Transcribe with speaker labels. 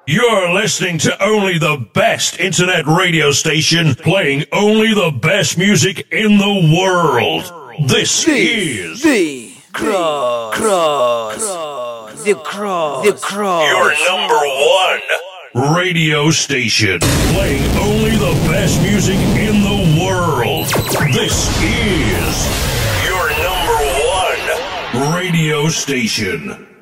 Speaker 1: You're listening to only the best internet radio station playing only the best music in the world. This is
Speaker 2: The Cross. The Cross.
Speaker 1: Your number one radio station playing only the best music in the world. This is your number one radio station.